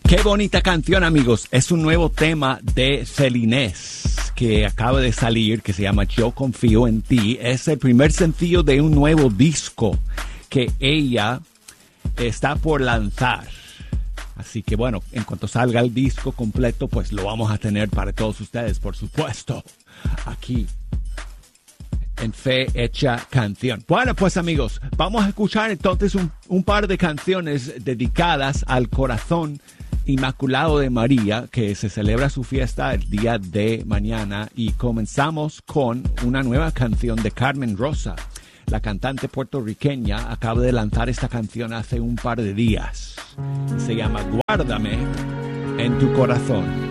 Qué bonita canción, amigos. Es un nuevo tema de Celinés que acaba de salir, que se llama Yo Confío en Ti. Es el primer sencillo de un nuevo disco que ella está por lanzar. Así que bueno, en cuanto salga el disco completo, pues lo vamos a tener para todos ustedes, por supuesto, aquí en Fe Hecha Canción. Bueno, pues amigos, vamos a escuchar entonces un par de canciones dedicadas al corazón Inmaculado de María, que se celebra su fiesta el día de mañana, y comenzamos con una nueva canción de Carmen Rosa. La cantante puertorriqueña acaba de lanzar esta canción hace un par de días. Se llama Guárdame en tu corazón.